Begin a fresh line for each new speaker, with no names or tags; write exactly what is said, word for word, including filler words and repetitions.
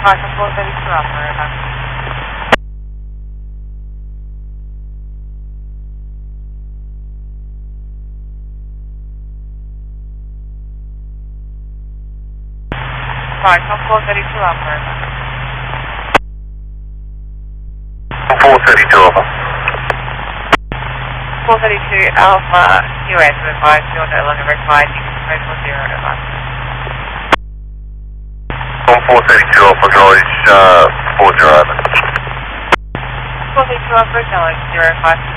Python four thirty-two Alpha, over. Python four thirty-two Alpha, over.
four thirty-two Alpha.
four thirty-two Alpha, U S to advise you're no longer required, you can code for zero, over.
four thirty-two Alpha, acknowledge uh, four zero, over.
four thirty-two Alpha, acknowledge zero five.